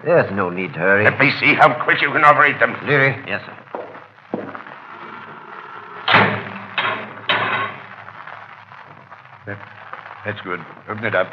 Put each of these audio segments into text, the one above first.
There's no need to hurry. Let me see how quick you can operate them. Leary. Yes, sir. That's good. Open it up.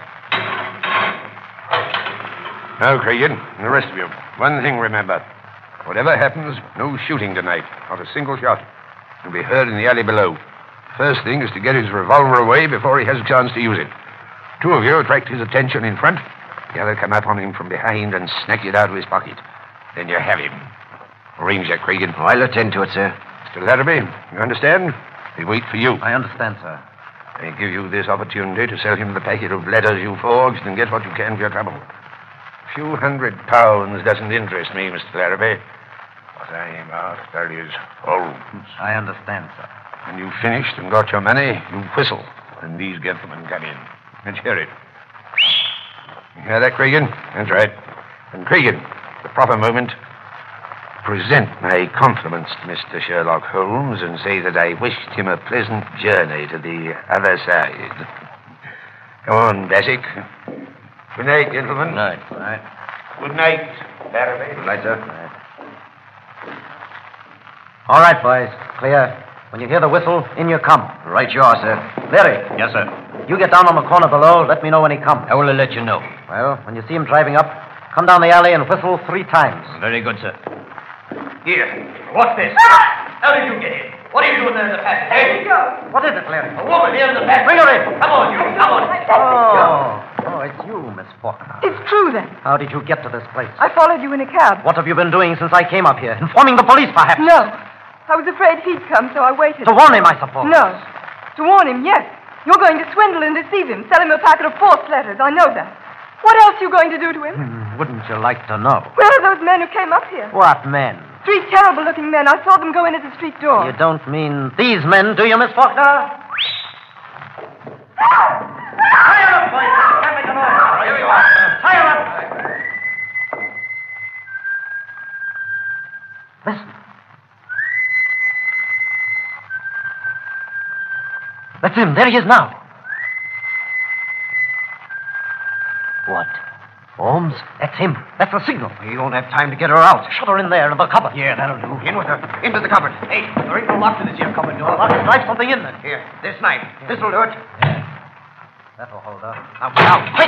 Now, Cregan, and the rest of you, one thing remember. Whatever happens, no shooting tonight. Not a single shot. You'll be heard in the alley below. First thing is to get his revolver away before he has a chance to use it. Two of you attract his attention in front. The other come up on him from behind and snatch it out of his pocket. Then you have him. Ranger, Cregan. Oh, I'll attend to it, sir. Mr. Larrabee, you understand? They wait for you. I understand, sir. They give you this opportunity to sell him the packet of letters you forged and get what you can for your trouble. A few £100 doesn't interest me, Mr. Larrabee. What I'm after is Holmes. I understand, sir. When you've finished and got your money, you whistle, and these gentlemen come in. Let's hear it. You hear that, Cregan? That's right. And Cregan, the proper moment, present my compliments to Mr. Sherlock Holmes and say that I wished him a pleasant journey to the other side. Come on, Bassick. Good night, gentlemen. Good night. Good night. Good night, Larrabee. Good night, sir. Good night. All right, boys. Clear. When you hear the whistle, in you come. Right you are, sir. Larry. Yes, sir. You get down on the corner below. Let me know when he comes. I will let you know. Well, when you see him driving up, come down the alley and whistle 3 times. Very good, sir. Here. What's this? How did you get in? What are you doing there in the passage? Hey, What is it, Larry? a woman here in the passage. Bring her in. Come on, you. Come on. Oh, it's you, Miss Faulkner. It's true, then. How did you get to this place? I followed you in a cab. What have you been doing since I came up here? Informing the police, perhaps? No. I was afraid he'd come, so I waited. To warn him, I suppose. No. To warn him, yes. You're going to swindle and deceive him, sell him a packet of forged letters. I know that. What else are you going to do to him? Wouldn't you like to know? Where are those men who came up here? What men? 3 terrible-looking men. I saw them go in at the street door. You don't mean these men, do you, Miss Faulkner? Tie her up, boys. Can't make a noise. Here you are. Tie her up. Listen. That's him. There he is now. What? Holmes? That's him. That's the signal. We won't have time to get her out. Shut her in there in the cupboard. Yeah, that'll do. In with her. Into the cupboard. Hey, there ain't no lock to this here cupboard door. Let's drive something in then. Here, this knife. This'll do it. That'll hold her. Now, get out. Quick!